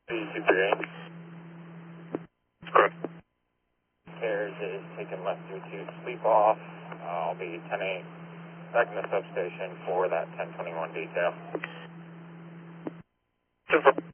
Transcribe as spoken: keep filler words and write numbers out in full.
Super eight. Correct. Cares is taking left due to sleep off. Uh, I'll be ten eight back in the substation for that ten twenty-one detail. Super.